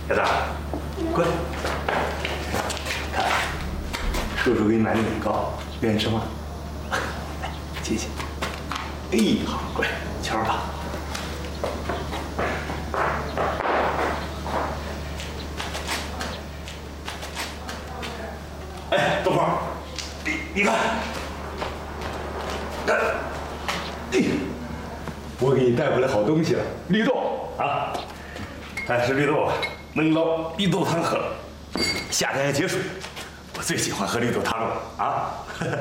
小蛋，过来，看，叔叔给你买的米糕，愿意吃吗？来，谢谢。哎，好，乖，瞧着吧。哎，豆花，你看，哎，我给你带回来好东西了，绿豆啊，哎，是绿豆，能捞绿豆汤喝，夏天还解暑，我最喜欢喝绿豆汤了啊。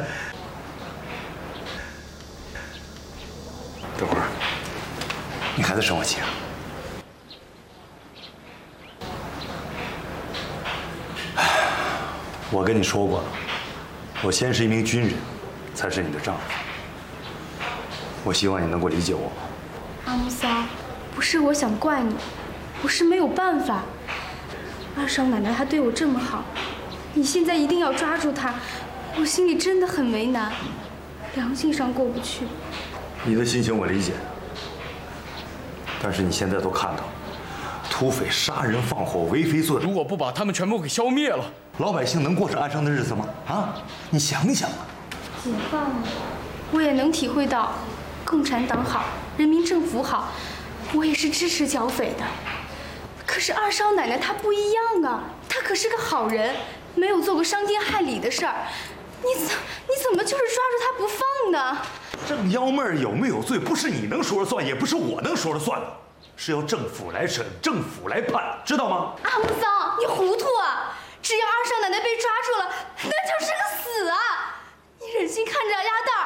豆花，你还在生我气啊？我跟你说过了，我先是一名军人，才是你的丈夫。我希望你能够理解我。 阿木桑，不是我想怪你，我是没有办法。二少奶奶她对我这么好，你现在一定要抓住她，我心里真的很为难，良心上过不去。 你的心情我理解，但是你现在都看到了，土匪杀人放火为非作歹， 如果不把他们全部给消灭了， 老百姓能过上安生的日子吗？啊，你想想啊！ 解放了，我也能体会到，共产党好，人民政府好，我也是支持剿匪的。可是二少奶奶她不一样啊，她可是个好人，没有做过伤天害理的事儿。你怎么就是抓住她不放呢？ 郑幺妹儿有没有罪，不是你能说了算，也不是我能说了算的，是要政府来审，政府来判，知道吗？ 阿木桑，你糊涂啊！只要二少奶奶被抓住了，那就是个死啊！你忍心看着鸭蛋儿